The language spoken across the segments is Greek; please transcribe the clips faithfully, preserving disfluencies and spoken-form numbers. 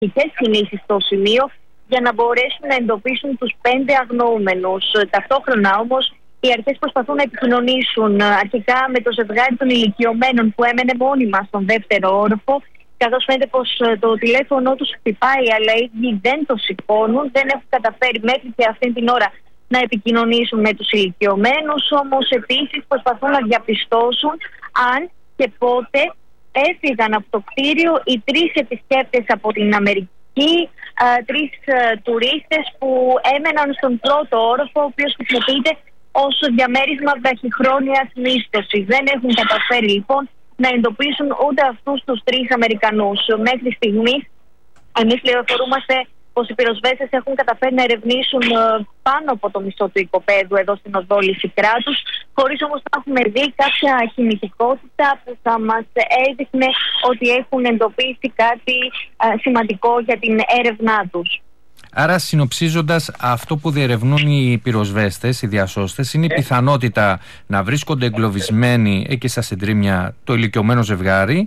τακτικές κινήσεις στο σημείο για να μπορέσουν να εντοπίσουν τους πέντε αγνοούμενους. Ταυτόχρονα όμως οι αρχές προσπαθούν να επικοινωνήσουν αρχικά με το ζευγάρι των ηλικιωμένων που έμενε μόνιμα στον δεύτερο όροφο, καθώς φαίνεται πως το τηλέφωνο τους χτυπάει, αλλά οι ίδιοι δεν το σηκώνουν, δεν έχουν καταφέρει μέχρι και αυτή την ώρα να επικοινωνήσουν με τους ηλικιωμένους. Όμως επίσης προσπαθούν να διαπιστώσουν αν και πότε έφυγαν από το κτίριο οι τρεις επισκέπτες από την Αμερική, α, τρεις α, τουρίστες που έμεναν στον πρώτο όροφο, ο οποίος χρησιμοποιείται ως διαμέρισμα βραχυχρόνιας μίσθωσης. Δεν έχουν καταφέρει λοιπόν να εντοπίσουν ούτε αυτούς τους τρεις Αμερικανούς. Μέχρι στιγμής εμείς πληροφορούμαστε πως οι πυροσβέστες έχουν καταφέρει να ερευνήσουν πάνω από το μισό του οικοπαίδου εδώ στην οδό Λυσικράτους, χωρίς όμως να έχουμε δει κάποια κινητικότητα που θα μας έδειχνε ότι έχουν εντοπίσει κάτι α, σημαντικό για την έρευνά τους. Άρα, συνοψίζοντας, αυτό που διερευνούν οι πυροσβέστες, οι διασώστες, είναι η πιθανότητα να βρίσκονται εγκλωβισμένοι εκεί στα συντρίμμια το ηλικιωμένο ζευγάρι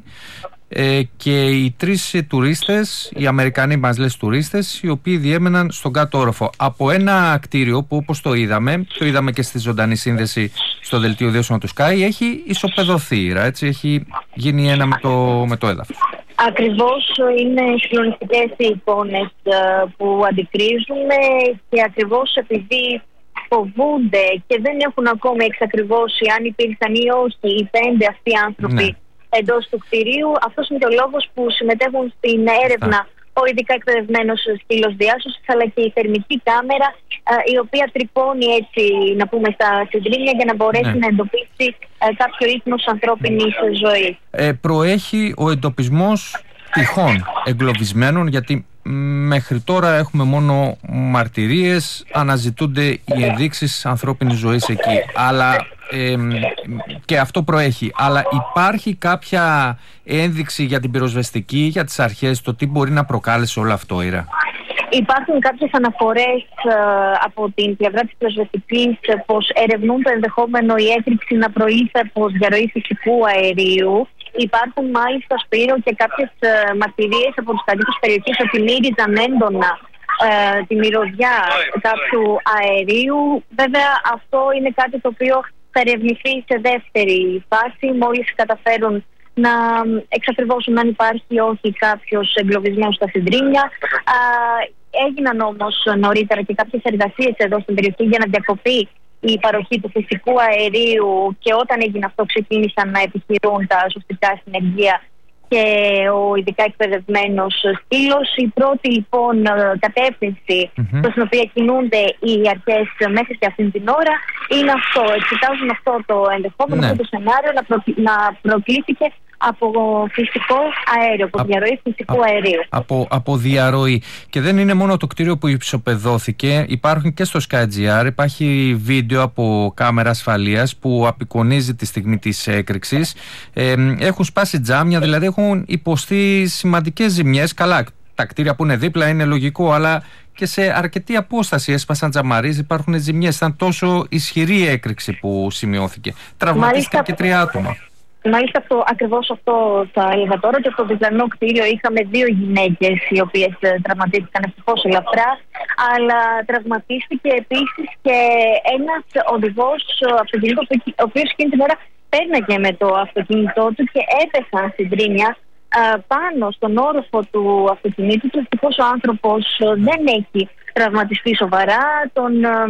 ε, και οι τρεις τουρίστες, οι Αμερικανοί μας λες τουρίστες, οι οποίοι διέμεναν στον κάτω όροφο. Από ένα κτίριο που, όπως το είδαμε, το είδαμε και στη ζωντανή σύνδεση στο δελτίο ειδήσεων του Sky, έχει ισοπεδωθεί, έτσι, έχει γίνει ένα με το, με το έδαφος. Ακριβώς, είναι συγκλονιστικές οι εικόνες που αντικρίζουμε και ακριβώς επειδή φοβούνται και δεν έχουν ακόμη εξακριβώσει αν υπήρχαν ή όχι οι πέντε αυτοί άνθρωποι ναι. εντός του κτηρίου, αυτός είναι και ο λόγος που συμμετέχουν στην έρευνα ο ειδικά εκπαιδευμένος σκύλος διάσωσης, αλλά και η θερμική κάμερα, η οποία τρυπώνει, έτσι να πούμε, στα συντρίμμια για να μπορέσει ναι. να εντοπίσει κάποιο ίχνος ανθρώπινης ζωής. Ε, προέχει ο εντοπισμός τυχόν εγκλωβισμένων, γιατί μέχρι τώρα έχουμε μόνο μαρτυρίες, αναζητούνται οι ενδείξεις ανθρώπινης ζωής εκεί, αλλά ε, και αυτό προέχει. Αλλά υπάρχει κάποια ένδειξη για την πυροσβεστική, για τις αρχές, το τι μπορεί να προκάλεσε όλο αυτό, Ήρα? Υπάρχουν κάποιες αναφορές ε, από την πλευρά της πυροσβεστικής ε, πως ερευνούν το ενδεχόμενο η έκρηξη να προήλθε από διαρροή φυσικού αερίου. Υπάρχουν μάλιστα, Σπύρο, και κάποιες ε, μαρτυρίες από τους κατοίκους περιοχής ότι μύριζαν έντονα ε, τη μυρωδιά κάποιου αερίου. Βέβαια αυτό είναι κάτι το οποίο θα ερευνηθεί σε δεύτερη φάση, μόλις καταφέρουν να εξακριβώσουν αν υπάρχει ή όχι κάποιος εγκλωβισμένος στα συντρίμμια. Α, έγιναν όμως νωρίτερα και κάποιες εργασίες εδώ στην περιοχή για να διακοπεί η παροχή του φυσικού αερίου, και όταν έγινε αυτό ξεκίνησαν να επιχειρούν τα σωστικά συνεργεία και ο ειδικά εκπαιδευμένος σκύλος. Η πρώτη λοιπόν κατεύθυνση mm-hmm. προς την οποία κινούνται οι αρχές μέχρι και αυτήν την ώρα είναι αυτό. Εξετάζουν αυτό το ενδεχόμενο, ναι. αυτό το σενάριο να, προ... να προκλήθηκε από φυσικό αέριο, από διαρροή φυσικού α, αερίου. Από, από διαρροή. Και δεν είναι μόνο το κτίριο που ισοπεδώθηκε, υπάρχουν και στο Sky.gr, υπάρχει βίντεο από κάμερα ασφαλείας που απεικονίζει τη στιγμή της έκρηξης. Ε, έχουν σπάσει τζάμια, δηλαδή έχουν υποστεί σημαντικές ζημιές. Καλά, τα κτίρια που είναι δίπλα είναι λογικό, αλλά και σε αρκετή απόσταση έσπασαν τζαμαρίες, υπάρχουν ζημιές. Ήταν τόσο ισχυρή η έκρηξη που σημειώθηκε. Τραυματίστηκαν και τρία άτομα. Μάλιστα, αυτό, ακριβώς αυτό θα έλεγα τώρα, και στο διπλανό κτίριο είχαμε δύο γυναίκες οι οποίες τραυματίστηκαν ευτυχώς ελαφρά, αλλά τραυματίστηκε επίσης και ένας οδηγός αυτοκινήτου, ο οποίος εκείνη την ώρα πέρναγε με το αυτοκίνητό του και έπεσαν συντρίμμια πάνω στον όροφο του αυτοκινήτου του. Ευτυχώς ο άνθρωπος δεν έχει τραυματιστεί σοβαρά, τον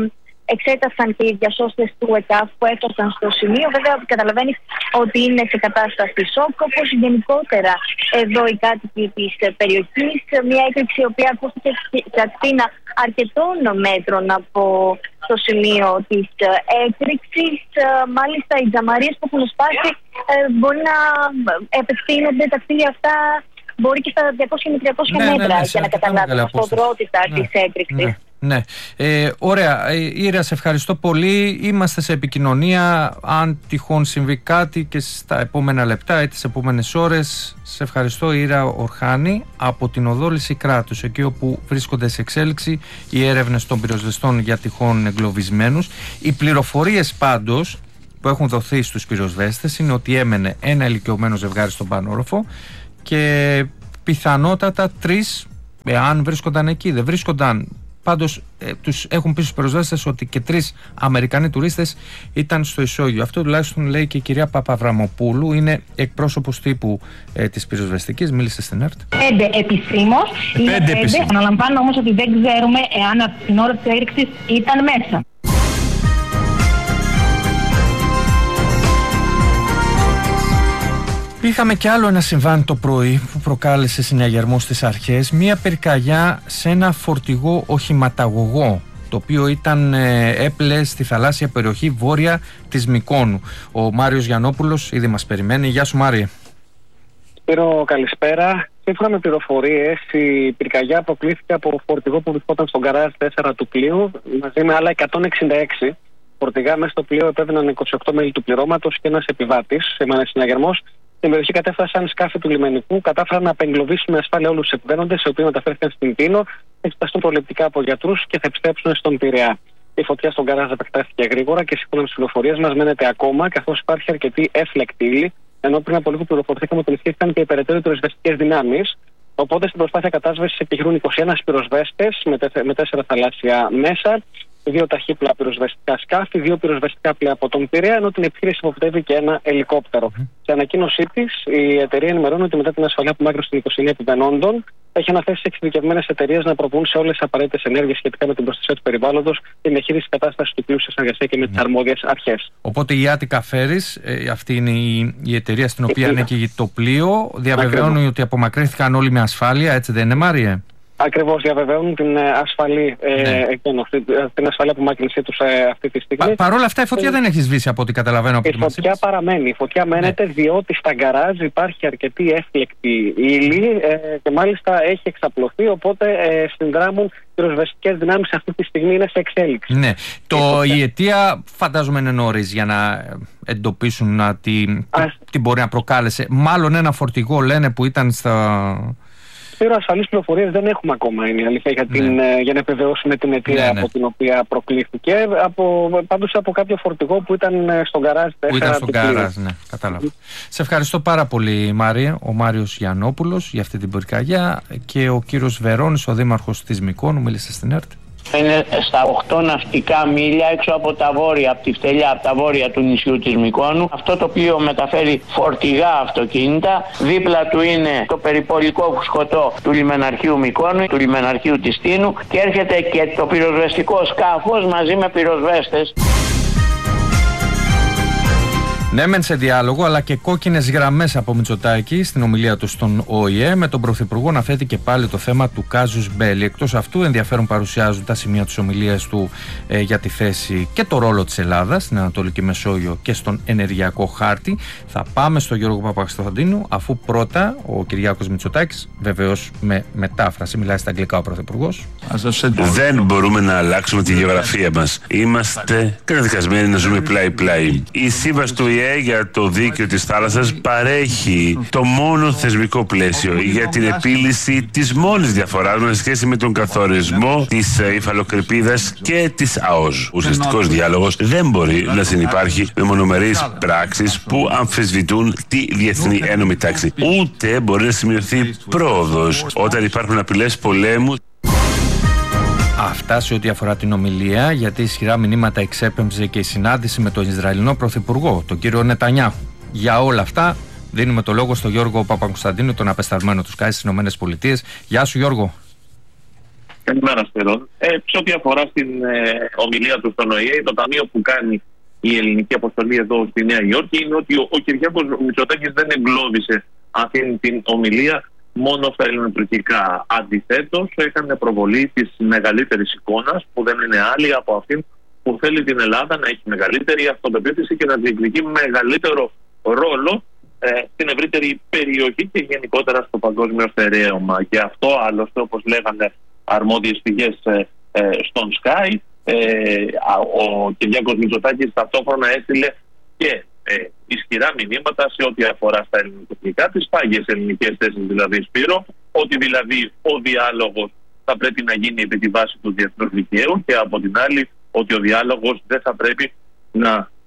εξέτασαν και οι διασώστες του ΕΚΑΦ που έφτασαν στο σημείο. Βέβαια, καταλαβαίνεις ότι είναι σε κατάσταση σοκ, όπως γενικότερα εδώ οι κάτοικοι της περιοχής. Μια έκρηξη η οποία ακούστηκε σε ακτίνα αρκετών μέτρων από το σημείο της έκρηξης. Μάλιστα, οι τζαμαρίες που έχουν σπάσει μπορεί να επεκτείνονται τα κτίρια αυτά, μπορεί και στα διακόσια με τριακόσια ναι, μέτρα, ναι, ναι, για να καταλάβουμε την σποδρότητα ναι, της έκρηξης. Ναι. Ναι, ε, ωραία. Ε, Ήρα, σε ευχαριστώ πολύ. Είμαστε σε επικοινωνία. Αν τυχόν συμβεί κάτι και στα επόμενα λεπτά ή τις επόμενες ώρες, σε ευχαριστώ. Ήρα Ορχάνη από την οδό Λυσικράτους, εκεί όπου βρίσκονται σε εξέλιξη οι έρευνες των πυροσβεστών για τυχόν εγκλωβισμένους. Οι πληροφορίες πάντως που έχουν δοθεί στους πυροσβέστες είναι ότι έμενε ένα ηλικιωμένο ζευγάρι στον πανόροφο και πιθανότατα τρεις εάν βρίσκονταν εκεί, δεν βρίσκονταν. Πάντως ε, τους έχουν πει στους πυροσβέστες ότι και τρεις Αμερικανοί τουρίστες ήταν στο ισόγειο. Αυτό τουλάχιστον λέει και η κυρία Παπαβραμοπούλου, είναι εκπρόσωπος τύπου ε, της πυροσβεστικής, μίλησε στην ΕΡΤ. Πέντε επισήμως, είναι πέντε. πέντε. Αναλαμβάνω όμως ότι δεν ξέρουμε εάν την ώρα της έκρηξης ήταν μέσα. Είχαμε κι άλλο ένα συμβάν το πρωί που προκάλεσε συναγερμό στις αρχές. Μία πυρκαγιά σε ένα φορτηγό οχηματαγωγό, το οποίο ήταν ε, έπλε στη θαλάσσια περιοχή βόρεια της Μυκόνου. Ο Μάριος Γιαννόπουλος ήδη μας περιμένει. Γεια σου Μάριε. Σπύρο, καλησπέρα. Σύμφωνα με πληροφορίες, η πυρκαγιά αποκλήθηκε από φορτηγό που βρισκόταν στον γκαράζ τέσσερα του πλοίου, μαζί με άλλα εκατόν εξήντα έξι φορτηγά. Μέσα στο πλοίο επέβαιναν είκοσι οκτώ μέλη του πληρώματος και ένας επιβάτης. Έμανε συναγερμός. Στην περιοχή κατέφτασαν σκάφη του λιμενικού, κατάφεραν να απεγκλωβίσουν με ασφάλεια όλους τους επιβαίνοντες, οι οποίοι μεταφέρθηκαν στην Τίνο, εξεταστούν προληπτικά από γιατρούς και θα επιστρέψουν στον Πειραιά. Η φωτιά στον γκαράζ επεκτάθηκε γρήγορα και σύμφωνα με τις πληροφορίες μας μένεται ακόμα, καθώς υπάρχει αρκετή έφλεκτη ύλη, ενώ πριν από λίγο πληροφορηθήκαμε ότι ενισχύθηκαν και οι περαιτέρω πυροσβεστικές δυνάμεις. Οπότε στην προσπάθεια κατάσβεσης επιχειρούν είκοσι ένα πυροσβέστες με τέσσερα θαλάσσια μέσα, δύο ταχύπλοα πυροσβεστικά σκάφη, δύο πυροσβεστικά πλοία από τον Πειραιά, ενώ την επιχείρηση υποπτεύει και ένα ελικόπτερο. Mm. Σε ανακοίνωσή της, η εταιρεία ενημερώνει ότι μετά την ασφαλή απομάκρυνση των είκοσι εννέα επιβαίνοντων, έχει αναθέσει σε εξειδικευμένες εταιρείες να προβούν σε όλες τις απαραίτητες ενέργειες σχετικά με την προστασία του περιβάλλοντος και την διαχείριση της κατάστασης του πλοίου σε συνεργασία και με τις αρμόδιες αρχές. Οπότε η Attica Ferries, ε, αυτή είναι η, η εταιρεία στην οποία ανήκει το πλοίο, διαβεβαιώνει ότι απομακρύνθηκαν όλοι με ασφάλεια, έτσι δεν είναι Μάριε? Ακριβώς, διαβεβαιώνουν την ασφαλή, ναι. ε, την ασφαλή απομάκρυνσή τους ε, αυτή τη στιγμή. Πα, Παρ' όλα αυτά η φωτιά ε, δεν έχει σβήσει από ό,τι καταλαβαίνω από τη Η φωτιά παραμένει. Η φωτιά μένεται, ναι, διότι στα γκαράζ υπάρχει αρκετή έφλεκτη ύλη ε, και μάλιστα έχει εξαπλωθεί, οπότε ε, συνδράμουν πυροσβεστικές δυνάμεις αυτή τη στιγμή, είναι σε εξέλιξη. Ναι. Το, η, η αιτία φαντάζομαι είναι νωρίς για να εντοπίσουν να τι, τι, τι μπορεί να προκάλεσε. Μάλλον ένα φορτηγό λένε που ήταν στα... Σπύρο, ασφαλείς πληροφορίες δεν έχουμε ακόμα, είναι η αλήθεια, για, την, ναι. για να επιβεβαιώσουμε την αιτία, ναι, ναι, από την οποία προκλήθηκε. Από, πάντως από κάποιο φορτηγό που ήταν στον γκαράζ. Που ήταν στον γκαράζ, ναι, κατάλαβα. Mm. Σε ευχαριστώ πάρα πολύ, Μάρια. Ο Μάριος Γιαννόπουλος για αυτή την πυρκαγιά και ο κύριος Βερώνης, ο δήμαρχος της Μυκόνου, μίλησε στην ΕΡΤ. Είναι στα οκτώ ναυτικά μίλια έξω από τα βόρεια, από τη φτελιά, από τα βόρεια του νησιού της Μυκόνου. Αυτό το οποίο μεταφέρει φορτηγά αυτοκίνητα. Δίπλα του είναι το περιπολικό φουσκωτό του λιμεναρχείου Μυκόνου, του λιμεναρχείου της Τίνου και έρχεται και το πυροσβεστικό σκάφος μαζί με πυροσβέστες. Ναι, μεν σε διάλογο, αλλά και κόκκινες γραμμές από Μητσοτάκη στην ομιλία του στον Ο Η Ε, με τον Πρωθυπουργό να θέτει και πάλι το θέμα του κάζους μπέλι. Εκτός αυτού, ενδιαφέρον παρουσιάζουν τα σημεία της ομιλίας του ε, για τη θέση και το ρόλο της Ελλάδας στην Ανατολική Μεσόγειο και στον ενεργειακό χάρτη. Θα πάμε στο Γιώργο Παπακοσταντίνου, αφού πρώτα ο Κυριάκος Μητσοτάκης, βεβαίως με μετάφραση, μιλάει στα αγγλικά ο Πρωθυπουργός. Δεν μπορούμε να αλλάξουμε τη γεωγραφία μας. Είμαστε καταδικασμένοι να ζούμε πλάι-πλάι. Η σύμβαση του Ο Η Ε για το δίκαιο της θάλασσας παρέχει το μόνο θεσμικό πλαίσιο για την επίλυση της μόνης διαφοράς μας σε σχέση με τον καθορισμό της υφαλοκρηπίδας και της ΑΟΣ. Ο ουσιαστικός διάλογος δεν μπορεί να συνυπάρχει με μονομερείς πράξεις που αμφισβητούν τη διεθνή ένωμη τάξη. Ούτε μπορεί να σημειωθεί πρόοδος όταν υπάρχουν απειλές πολέμου. Αυτά σε ό,τι αφορά την ομιλία, γιατί ισχυρά μηνύματα εξέπεμψε και η συνάντηση με τον Ισραηλινό Πρωθυπουργό, τον κύριο Νετανιάχου. Για όλα αυτά, δίνουμε το λόγο στον Γιώργο Παπακοσταντίνου, τον απεσταλμένο του ΣΚΑΙ στις ΗΠΑ. Γεια σου, Γιώργο. Καλημέρα, Σπύρο. Ε, σε ό,τι αφορά στην ε, ομιλία του στον Ο Η Ε, το ταμείο που κάνει η ελληνική αποστολή εδώ στη Νέα Υόρκη είναι ότι ο, ο Κυριάκος Μητσοτάκης δεν εγκλώβησε αυτή την ομιλία μόνο στα ελληνοτουρκικά. Αντιθέτως, έκανε προβολή της μεγαλύτερης εικόνας, που δεν είναι άλλη από αυτήν που θέλει την Ελλάδα να έχει μεγαλύτερη αυτοπεποίθηση και να διεκδικεί μεγαλύτερο ρόλο ε, στην ευρύτερη περιοχή και γενικότερα στο παγκόσμιο στερέωμα. Γι' αυτό, άλλωστε, όπως λέγανε αρμόδιες πηγές ε, ε, στον Sky, ε, ο Κυριάκος Μητσοτάκης ταυτόχρονα έστειλε και Ε, ισχυρά μηνύματα σε ό,τι αφορά στα ελληνοτουρκικά, τις πάγιες ελληνικές θέσεις δηλαδή, Σπύρο, ότι δηλαδή ο διάλογος θα πρέπει να γίνει επί τη βάση του διεθνούς δικαίου και από την άλλη ότι ο διάλογος δεν θα πρέπει να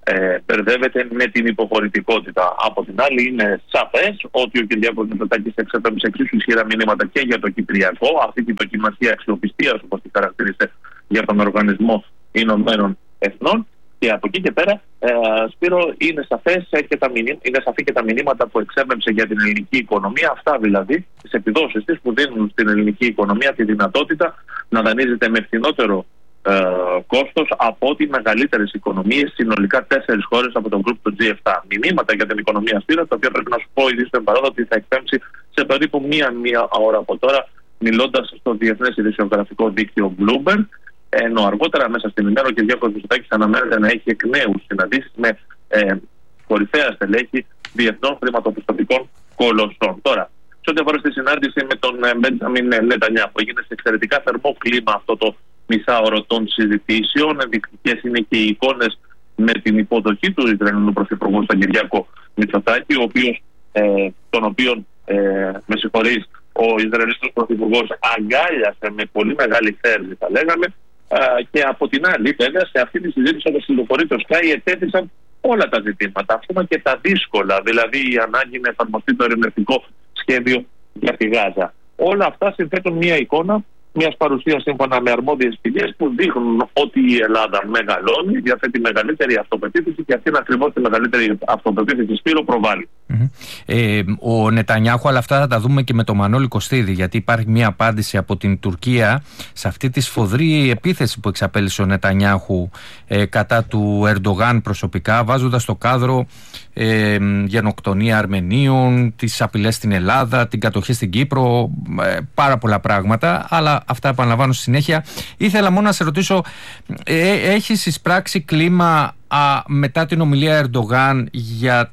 ε, μπερδεύεται με την υποχωρητικότητα. Από την άλλη, είναι σαφές ότι ο Κυριάκος Μητσοτάκης εξέπεμπε εξίσου ισχυρά μηνύματα και για το Κυπριακό, αυτή τη δοκιμασία αξιοπιστίας, όπως τη χαρακτήρισε, για τον Οργανισμό Ηνωμένων Εθνών. Και από εκεί και πέρα, ε, Σπύρο, είναι, σαφές και τα μηνύματα, είναι σαφή και τα μηνύματα που εξέπεμπε για την ελληνική οικονομία. Αυτά δηλαδή, τις επιδόσεις της που δίνουν στην ελληνική οικονομία τη δυνατότητα να δανείζεται με φθηνότερο ε, κόστος από ό,τι μεγαλύτερες οικονομίες, συνολικά τέσσερις χώρες από τον γκρουπ του τζι επτά. Μηνύματα για την οικονομία, Σπύρο, τα οποία πρέπει να σου πω ήδη στον παράδο ότι θα εκπέμψει σε περίπου μία-μία ώρα από τώρα, μιλώντας στο διεθνές ειδησιογραφικό δίκτυο Bloomberg. Ενώ αργότερα μέσα στην ημέρα ο Κυριάκος Μητσοτάκης αναμένεται να έχει εκ νέου συναντήσεις με ε, κορυφαία στελέχη διεθνών χρηματοπιστωτικών κολοσσών. Τώρα, σε ό,τι αφορά στη συνάντηση με τον Μπέντζαμιν Νετανιάχου, έγινε σε εξαιρετικά θερμό κλίμα αυτό το μισάωρο των συζητήσεων. Ενδεικτικές είναι και οι εικόνες με την υποδοχή του Ισραηλινού Πρωθυπουργού στον Κυριάκο Μητσοτάκη, ο οποίος, ε, τον οποίον, ε, με συγχωρείς, ο Ισραηλινός Πρωθυπουργός αγκάλιασε με πολύ μεγάλη θέρμη, θα λέγαμε. Uh, και από την άλλη, βέβαια, σε αυτή τη συζήτηση, όπως κυκλοφορεί το Sky, ετέθησαν όλα τα ζητήματα, ακόμα και τα δύσκολα, δηλαδή η ανάγκη να εφαρμοστεί το ειρηνευτικό σχέδιο για τη Γάζα. Όλα αυτά συνθέτουν μια εικόνα μιας παρουσίας, σύμφωνα με αρμόδιες πηγές, που δείχνουν ότι η Ελλάδα μεγαλώνει, διαθέτει μεγαλύτερη αυτοπεποίθηση και αυτήν ακριβώς τη μεγαλύτερη αυτοπεποίθηση, Σπύρο, προβάλλει. Mm-hmm. Ε, ο Νετανιάχου, αλλά αυτά θα τα δούμε και με τον Μανώλη Κωστίδη, γιατί υπάρχει μια απάντηση από την Τουρκία σε αυτή τη σφοδρή επίθεση που εξαπέλυσε ο Νετανιάχου ε, κατά του Ερντογάν προσωπικά, βάζοντας στο κάδρο ε, γενοκτονία Αρμενίων, τις απειλές στην Ελλάδα, την κατοχή στην Κύπρο, ε, πάρα πολλά πράγματα, αλλά αυτά επαναλαμβάνω στη συνέχεια. Ήθελα μόνο να σε ρωτήσω, ε, έχεις εισπράξει κλίμα α, μετά την ομιλία Ερντογάν για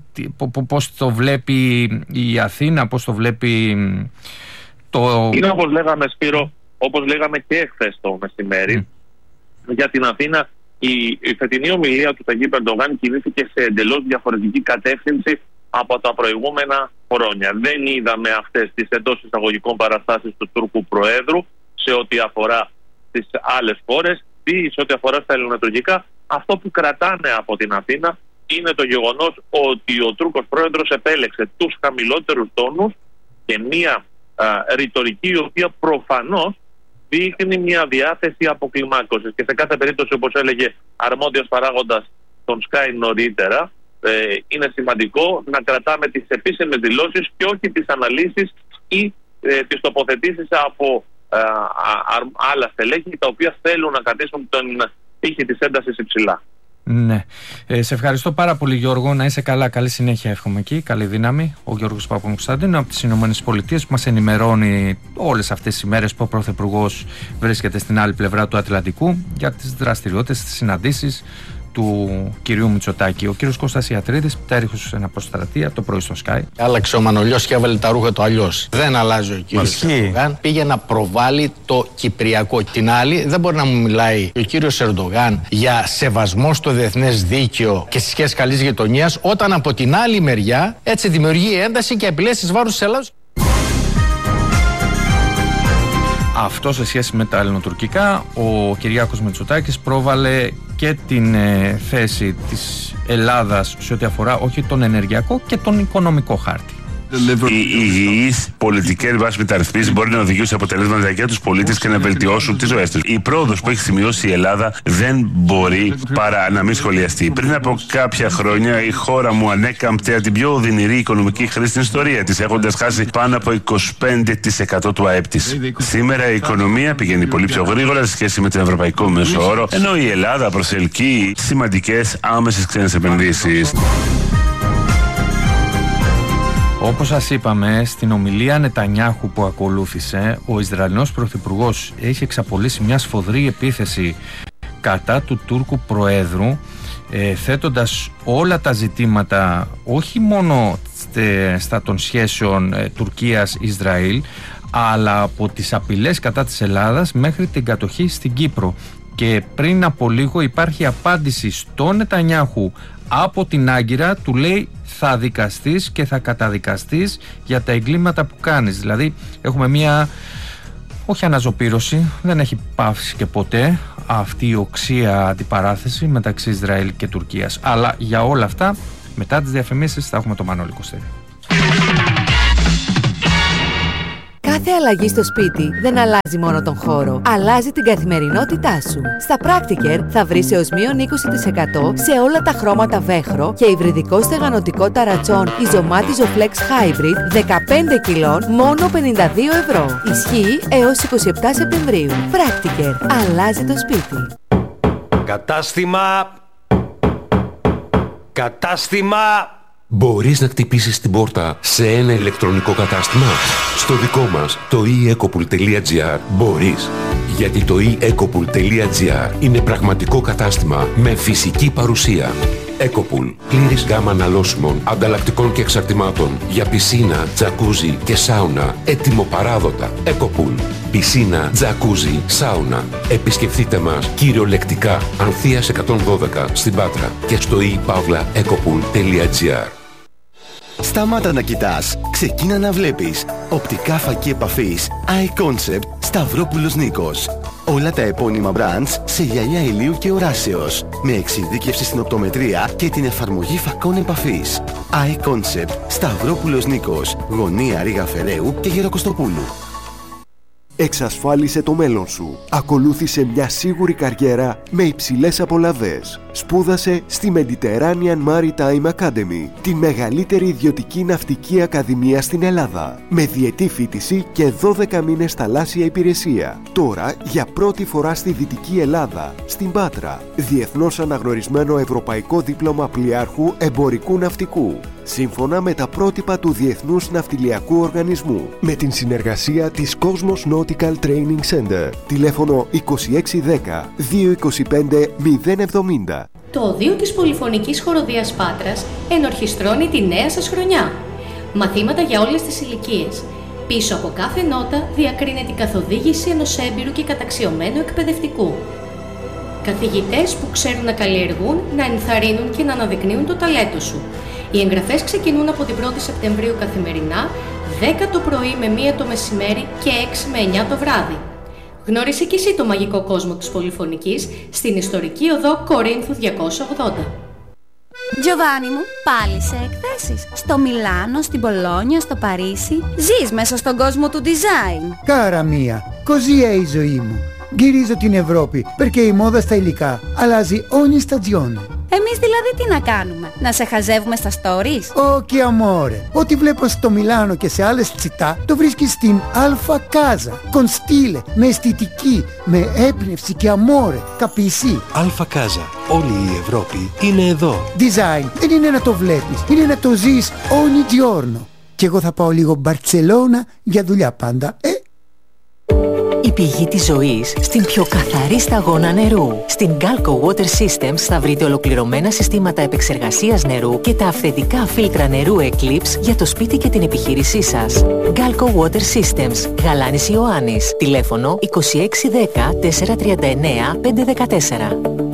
πώς το βλέπει η Αθήνα, πώς το βλέπει το... Είναι όπως λέγαμε, Σπύρο, όπως λέγαμε και εχθές το μεσημέρι, mm. για την Αθήνα η, η φετινή ομιλία του Ταγίπ Ερντογάν κινήθηκε σε εντελώς διαφορετική κατεύθυνση από τα προηγούμενα χρόνια. Δεν είδαμε αυτές τις εντός εισαγωγικών παραστάσεις του Τούρκου Προέδρου σε ό,τι αφορά τις άλλες χώρες ή σε ό,τι αφορά στα ελληνοτουρκικά. Αυτό που κρατάνε από την Αθήνα είναι το γεγονός ότι ο Τούρκος Πρόεδρος επέλεξε τους χαμηλότερους τόνους και μια α, ρητορική η οποία προφανώς δείχνει μια διάθεση αποκλιμάκωσης. Και σε κάθε περίπτωση, όπως έλεγε αρμόδιος παράγοντας των Sky νωρίτερα, ε, είναι σημαντικό να κρατάμε τις επίσημες δηλώσεις και όχι τις αναλύσεις ή ε, τις τοποθετήσεις από ε, α, α, άλλα στελέχη τα οποία θέλουν να κρατήσουν τον τύχη της έντασης υψηλά. Ναι. Ε, σε ευχαριστώ πάρα πολύ, Γιώργο. Να είσαι καλά. Καλή συνέχεια εύχομαι εκεί. Καλή δύναμη. Ο Γιώργος Παπακοσταντίνου από τις Ηνωμένες Πολιτείες, που μας ενημερώνει όλες αυτές τις ημέρες που ο Πρωθυπουργός βρίσκεται στην άλλη πλευρά του Ατλαντικού για τις δραστηριότητες, τις συναντήσεις του κυρίου Μητσοτάκη. Ο κύριος Κώστας Ιατρίδης, πτέρυχος στην Αποστρατεία, το πρωί στο Sky. Άλλαξε ο Μανολιός και έβαλε τα ρούχα του αλλιώς. Δεν αλλάζει ο κύριος Ερντογάν. Πήγε να προβάλλει το Κυπριακό. Την άλλη, δεν μπορεί να μου μιλάει ο κύριος Ερντογάν για σεβασμό στο διεθνές δίκαιο και στις σχέσεις καλής γειτονίας, όταν από την άλλη μεριά έτσι δημιουργεί ένταση και απειλές εις βάρος της Ελλάδας. Αυτό σε σχέση με τα ελληνοτουρκικά. Ο Κυριάκος Μητσοτάκης πρόβαλε και την ε, θέση της Ελλάδας σε ό,τι αφορά όχι τον ενεργειακό και τον οικονομικό χάρτη. Οι υγιείς πολιτικές βάσεις μεταρρυθμίσεις μπορεί να οδηγήσουν σε αποτελέσματα για τους πολίτες και να βελτιώσουν τις ζωές τους. Η πρόοδος που έχει σημειώσει η Ελλάδα δεν μπορεί παρά να μην σχολιαστεί. Πριν από κάποια χρόνια η χώρα μου ανέκαμπτε την πιο οδυνηρή οικονομική χρήση στην ιστορία της, έχοντας χάσει πάνω από είκοσι πέντε τοις εκατό του ΑΕΠ της. Σήμερα η οικονομία πηγαίνει πολύ πιο γρήγορα σε σχέση με τον ευρωπαϊκό μέσο όρο, ενώ η Ελλάδα προσελκύει σημαντικές άμεσες ξένες επενδύσεις. Όπως σας είπαμε, στην ομιλία Νετανιάχου που ακολούθησε, ο Ισραηλινός Πρωθυπουργός έχει εξαπολύσει μια σφοδρή επίθεση κατά του Τούρκου Προέδρου, ε, θέτοντας όλα τα ζητήματα όχι μόνο στε, στα των σχέσεων ε, Τουρκίας-Ισραήλ, αλλά από τις απειλές κατά της Ελλάδας μέχρι την κατοχή στην Κύπρο. Και πριν από λίγο υπάρχει απάντηση στο Νετανιάχου από την Άγκυρα, του λέει θα δικαστείς και θα καταδικαστείς για τα εγκλήματα που κάνεις. Δηλαδή έχουμε μια όχι αναζωπήρωση, δεν έχει πάυσει και ποτέ αυτή η οξία αντιπαράθεση μεταξύ Ισραήλ και Τουρκίας. Αλλά για όλα αυτά, μετά τις διαφημίσεις θα έχουμε το Μανώλη Κωστέρη. Κάθε αλλαγή στο σπίτι δεν αλλάζει μόνο τον χώρο, αλλάζει την καθημερινότητά σου. Στα Practiker θα βρεις έως μείον είκοσι τοις εκατό σε όλα τα χρώματα βέχρο και υβριδικό στεγανοτικό ταρατσόν Ιζωμάτιζο Flex Hybrid δεκαπέντε κιλών μόνο πενήντα δύο ευρώ. Ισχύει έως εικοστή εβδόμη Σεπτεμβρίου. Practiker. Αλλάζει το σπίτι. Κατάστημα... Κατάστημα... Μπορείς να χτυπήσεις την πόρτα σε ένα ηλεκτρονικό κατάστημα? Στο δικό μας, το e ecopool τελεία gr, μπορείς. Γιατί το e ecopool τελεία gr είναι πραγματικό κατάστημα με φυσική παρουσία. Ecopool, πλήρης γάμα αναλώσιμων, ανταλλακτικών και εξαρτημάτων για πισίνα, τζακούζι και σάουνα, έτοιμο παράδοτα. Ecopool, πισίνα, τζακούζι, σάουνα. Επισκεφτείτε μας κυριολεκτικά Ανθείας εκατόν δώδεκα στην Πάτρα και στο e pavla ecopool τελεία gr. Σταμάτα να κοιτάς, ξεκίνα να βλέπεις. Οπτικά φακή επαφής iConcept Σταυρόπουλος Νίκος. Όλα τα επώνυμα brands σε γυαλιά ηλίου και οράσεως, με εξειδίκευση στην οπτομετρία και την εφαρμογή φακών επαφής. iConcept Σταυρόπουλος Νίκος, γωνία Ρήγα Φεραίου και Γεροκοστοπούλου. Εξασφάλισε το μέλλον σου. Ακολούθησε μια σίγουρη καριέρα με υψηλές απολαβές. Σπούδασε στη Mediterranean Maritime Academy, τη μεγαλύτερη ιδιωτική ναυτική ακαδημία στην Ελλάδα, με διετή φοιτηση και δώδεκα μήνες θαλάσσια υπηρεσία. Τώρα, για πρώτη φορά στη Δυτική Ελλάδα, στην Πάτρα, διεθνώς αναγνωρισμένο ευρωπαϊκό δίπλωμα πλοιάρχου εμπορικού ναυτικού, σύμφωνα με τα πρότυπα του Διεθνούς Ναυτιλιακού Οργανισμού, με την συνεργασία της Cosmos Nautical Training Center. Τηλέφωνο είκοσι έξι δέκα δύο είκοσι πέντε μηδέν εβδομήντα. Το Οδείο της Πολυφωνικής Χοροδίας Πάτρας ενορχιστρώνει τη νέα σας χρονιά. Μαθήματα για όλες τις ηλικίες. Πίσω από κάθε νότα διακρίνεται η καθοδήγηση ενός έμπειρου και καταξιωμένου εκπαιδευτικού. Καθηγητές που ξέρουν να καλλιεργούν, να ενθαρρύνουν και να αναδεικνύουν το ταλέντο σου. Οι εγγραφές ξεκινούν από την πρώτη Σεπτεμβρίου καθημερινά, δέκα το πρωί με μία το μεσημέρι και έξι με εννιά το βράδυ. Γνώρισε και εσύ το μαγικό κόσμο της Πολυφωνικής στην ιστορική οδό Κορίνθου διακόσια ογδόντα. Τζοβάνι μου, πάλι σε εκθέσεις. Στο Μιλάνο, στην Πολόνια, στο Παρίσι. Ζεις μέσα στον κόσμο του design. Κάρα μία, così è η ζωή μου. Γυρίζω την Ευρώπη, perché η μόδα στα υλικά αλλάζει ogni stagione. Εμείς δηλαδή τι να κάνουμε, να σε χαζεύουμε στα stories? Όχι αμόρε, ό,τι βλέπω στο Μιλάνο και σε άλλες τσιτά το βρίσκεις στην Alfa Casa. Con stile, με αισθητική, με έμπνευση και αμόρε, καπισί. Alfa Casa, όλη η Ευρώπη είναι εδώ. Design δεν είναι να το βλέπεις, είναι να το ζεις ogni giorno. Και εγώ θα πάω λίγο Μπαρτσελώνα για δουλειά πάντα, ε. Η πηγή της ζωής στην πιο καθαρή σταγόνα νερού. Στην Galco Water Systems θα βρείτε ολοκληρωμένα συστήματα επεξεργασίας νερού και τα αυθεντικά φίλτρα νερού Eclipse για το σπίτι και την επιχείρησή σας. Galco Water Systems, Γαλάνης Ιωάννης. Τηλέφωνο είκοσι έξι δέκα τετρακόσια τριάντα εννέα πεντακόσια δεκατέσσερα.